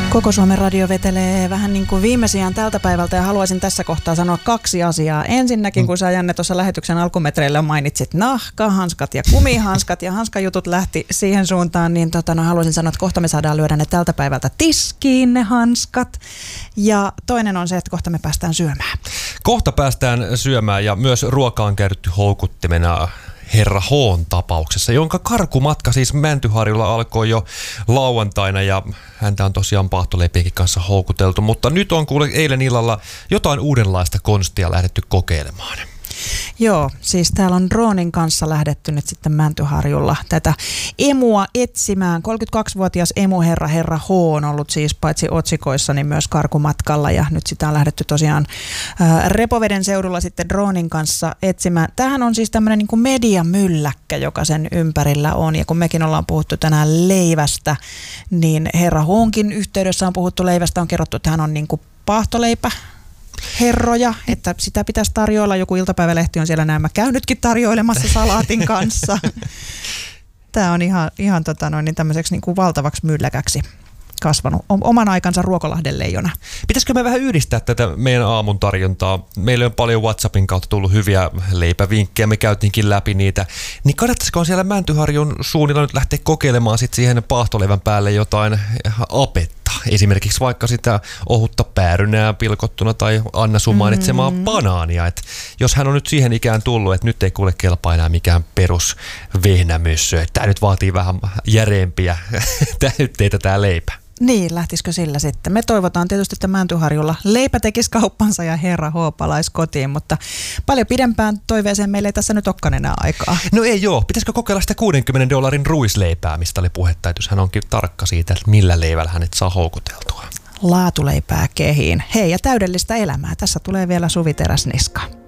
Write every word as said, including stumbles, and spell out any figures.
Koko Suomen radio vetelee vähän niin kuin viimeisiään tältä päivältä ja haluaisin tässä kohtaa sanoa kaksi asiaa. Ensinnäkin, kun sä Janne tuossa lähetyksen alkumetreillä mainitsit nahkahanskat ja kumihanskat ja hanskajutut lähti siihen suuntaan, niin tota, no, haluaisin sanoa, että kohta me saadaan lyödä ne tältä päivältä tiskiin ne hanskat. Ja toinen on se, että kohta me päästään syömään. Kohta päästään syömään ja myös ruoka on käytetty houkuttimena Herra H:n tapauksessa, jonka karkumatka siis Mäntyharjulla alkoi jo lauantaina ja häntä on tosiaan paahtoleipienkin kanssa houkuteltu, mutta nyt on kuule eilen illalla jotain uudenlaista konstia lähdetty kokeilemaan. Joo, siis täällä on droonin kanssa lähdetty nyt sitten Mäntyharjulla tätä emua etsimään. kolmekymmentäkaksivuotias emuherra Herra H on ollut siis paitsi otsikoissa, niin myös karkumatkalla ja nyt sitä on lähdetty tosiaan ää, Repoveden seudulla sitten droonin kanssa etsimään. Tämähän on siis tämmöinen niin kuin mediamylläkkä, joka sen ympärillä on ja kun mekin ollaan puhuttu tänään leivästä, niin Herra H:nkin yhteydessä on puhuttu leivästä, on kerrottu, että hän on niin kuin paahtoleipä. Herroja, että sitä pitäisi tarjoilla. Joku iltapäivälehti on siellä näemmä käynytkin tarjoilemassa salaatin kanssa. Tämä on ihan, ihan tota noin, niin tämmöiseksi niin kuin valtavaksi mylläkäksi kasvanut oman aikansa Ruokolahden leijona. Pitäisikö me vähän yhdistää tätä meidän aamun tarjontaa? Meillä on paljon WhatsAppin kautta tullut hyviä leipävinkkejä, me käytiinkin läpi niitä. Niin kannattaisiko siellä Mäntyharjun suunnilla nyt lähteä kokeilemaan sit siihen paahtoleivän päälle jotain apetta? Esimerkiksi vaikka sitä ohutta päärynää pilkottuna tai Anna sun mainitsemaa mm. banaania. Et jos hän on nyt siihen ikään tullut, että nyt ei kuule kelpaa enää mikään perus vehnämyssö. Tämä nyt vaatii vähän järeempiä täytteitä tää leipä. Niin, lähtisikö sillä sitten? Me toivotaan tietysti, että Mäntyharjulla leipä tekisi kauppansa ja Herra H palaisi kotiin, mutta paljon pidempään toiveeseen meillä ei tässä nyt olekaan enää aikaa. No ei joo. Pitäisikö kokeilla sitä kuudenkymmenen dollarin ruisleipää, mistä oli puhetta, että jos hän onkin tarkka siitä, että millä leivällä hänet saa houkuteltua. Laatuleipää kehiin. Hei ja täydellistä elämää. Tässä tulee vielä Suvi Teräsniska.